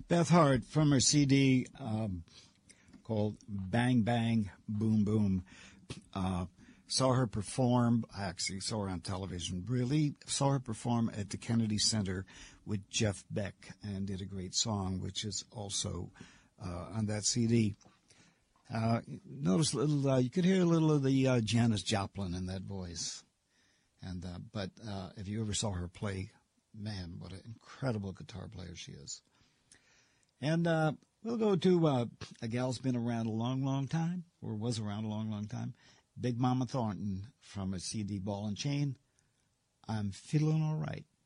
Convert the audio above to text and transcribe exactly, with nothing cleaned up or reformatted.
Beth Hart from her C D um, called Bang Bang Boom Boom. Uh, saw her perform, I actually saw her on television, really saw her perform at the Kennedy Center with Jeff Beck and did a great song, which is also uh, on that C D. Uh, notice a little, uh, you could hear a little of the uh, Janis Joplin in that voice. And uh, But uh, if you ever saw her play, man, what an incredible guitar player she is. And uh, we'll go to uh, a gal's been around a long, long time, or was around a long, long time. Big Mama Thornton from a C D, Ball and Chain. I'm Feeling All Right.